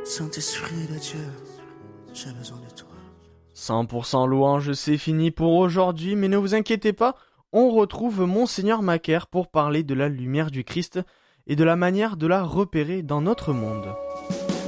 Saint-Esprit de Dieu, j'ai besoin de toi. 100% louange, c'est fini pour aujourd'hui, mais ne vous inquiétez pas, on retrouve Monseigneur Macaire pour parler de la lumière du Christ et de la manière de la repérer dans notre monde.